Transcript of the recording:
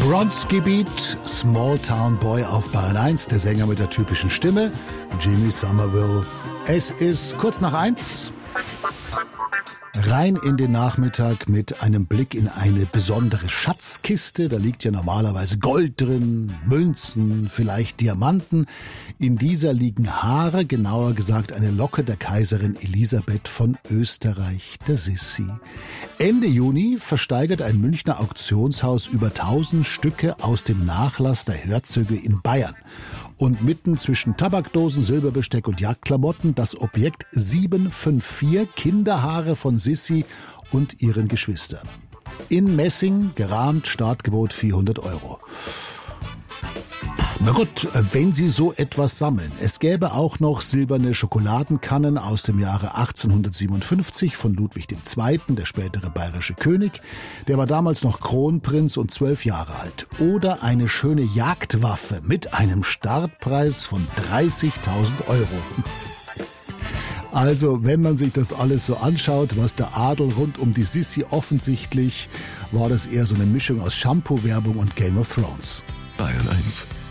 Bronzgebiet, Small Town Boy auf Bayern 1, der Sänger mit der typischen Stimme, Jimmy Somerville. Es ist kurz nach 1. Rein in den Nachmittag mit einem Blick in eine besondere Schatzkiste. Da liegt ja normalerweise Gold drin, Münzen, vielleicht Diamanten. In dieser liegen Haare, genauer gesagt eine Locke der Kaiserin Elisabeth von Österreich, der Sissi. Ende Juni versteigert ein Münchner Auktionshaus über 1000 Stücke aus dem Nachlass der Herzöge in Bayern. Und mitten zwischen Tabakdosen, Silberbesteck und Jagdklamotten das Objekt 754 Kinderhaare von Sissi und ihren Geschwistern. In Messing, gerahmt, Startgebot 400 €. Na gut, wenn Sie so etwas sammeln. Es gäbe auch noch silberne Schokoladenkannen aus dem Jahre 1857 von Ludwig II., der spätere bayerische König. Der war damals noch Kronprinz und 12 Jahre alt. Oder eine schöne Jagdwaffe mit einem Startpreis von 30.000 €. Also, wenn man sich das alles so anschaut, was der Adel rund um die Sissi offensichtlich, war das eher so eine Mischung aus Shampoo-Werbung und Game of Thrones. Bayern 1